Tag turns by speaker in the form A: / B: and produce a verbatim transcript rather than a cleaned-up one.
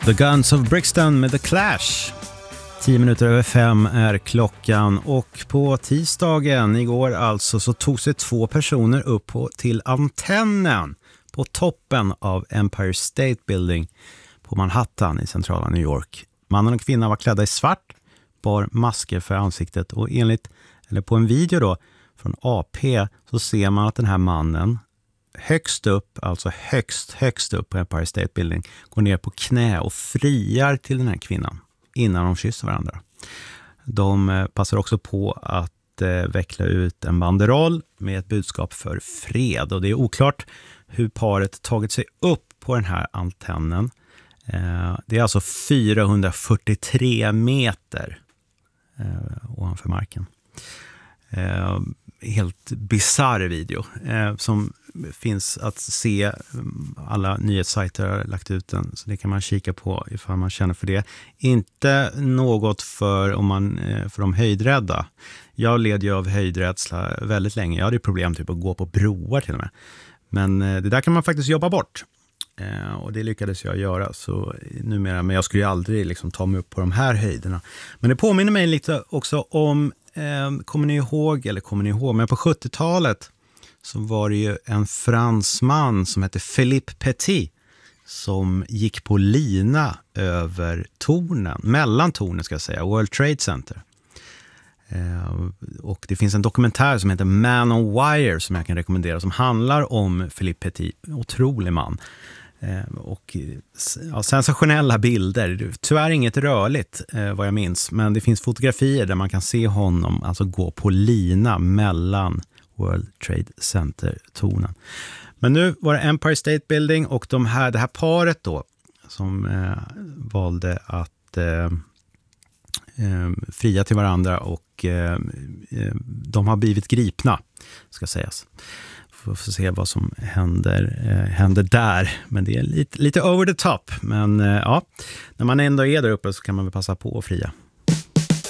A: The Guns of Brixton med The Clash. Tio minuter över fem är klockan och på tisdagen igår alltså så tog sig två personer upp på, till antennen på toppen av Empire State Building på Manhattan i centrala New York. Mannen och kvinnan var klädda i svart, bar masker för ansiktet och enligt, eller på en video då från A P så ser man att den här mannen högst upp, alltså högst, högst upp på Empire State Building går ner på knä och friar till den här kvinnan innan de kysser varandra. De passar också på att eh, veckla ut en banderoll med ett budskap för fred och det är oklart hur paret tagit sig upp på den här antennen. Eh, det är alltså fyrahundrafyrtiotre meter eh, ovanför marken. Eh, helt bizarr video eh, som finns att se. Alla nyhetssajter har lagt ut den så det kan man kika på ifall man känner för det. Inte något för om man eh, för de höjdrädda. Jag led ju av höjdrädsla väldigt länge. Jag hade problem typ att gå på broar till och med. Men eh, det där kan man faktiskt jobba bort. Eh, och det lyckades jag göra så numera, men jag skulle ju aldrig liksom ta mig upp på de här höjderna. Men det påminner mig lite också om Eh, kommer ni ihåg, eller kommer ni ihåg, men på sjuttiotalet så var det ju en fransman som hette Philippe Petit som gick på lina över tornen, mellan tornen ska jag säga, World Trade Center. Eh, och det finns en dokumentär som heter Man on Wire som jag kan rekommendera som handlar om Philippe Petit, otrolig man. Eh, och ja, sensationella bilder, tyvärr inget rörligt eh, vad jag minns, men det finns fotografier där man kan se honom alltså gå på lina mellan World Trade Center-tornen. Men nu var det Empire State Building och de här, det här paret då som eh, valde att eh, eh, fria till varandra och eh, de har blivit gripna, ska sägas. Får se vad som händer, eh, händer där. Men det är lite, lite over the top. Men eh, ja, när man ändå är där uppe så kan man väl passa på att fria.